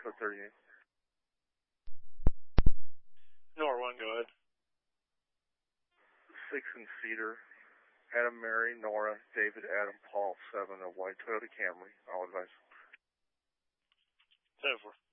for 38. Nor 1, go ahead. 6 in Cedar. Adam, Mary, Nora, David, Adam, Paul, 7, a white Toyota Camry. All advice. 10-4.